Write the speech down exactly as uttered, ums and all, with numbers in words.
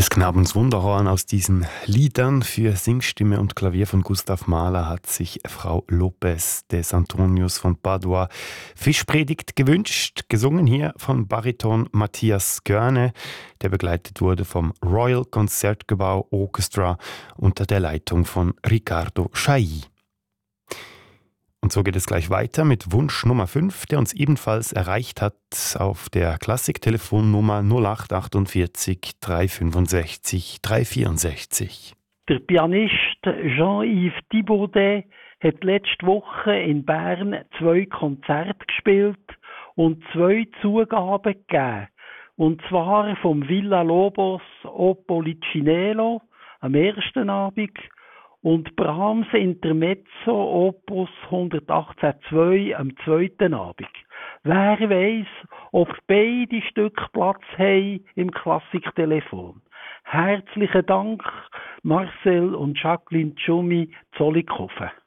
Des Knabens Wunderhorn aus diesen Liedern für Singstimme und Klavier von Gustav Mahler hat sich Frau Lopez des Antonius von Padua Fischpredigt gewünscht, gesungen hier von Bariton Matthias Görne, der begleitet wurde vom Royal Concertgebouw Orchestra unter der Leitung von Riccardo Chailly. Und so geht es gleich weiter mit Wunsch Nummer fünf, der uns ebenfalls erreicht hat auf der Klassik-Telefonnummer null acht achtundvierzig dreihundertfünfundsechzig dreihundertvierundsechzig. Der Pianist Jean-Yves Thibaudet hat letzte Woche in Bern zwei Konzerte gespielt und zwei Zugaben gegeben. Und zwar vom Villa Lobos o Policinelo am ersten Abend und Brahms Intermezzo Opus hundertachtzehn zwei am zweiten Abend. Wer weiss, ob beide Stücke Platz haben im Klassiktelefon. Herzlichen Dank, Marcel und Jacqueline Tschumi Zollikofen.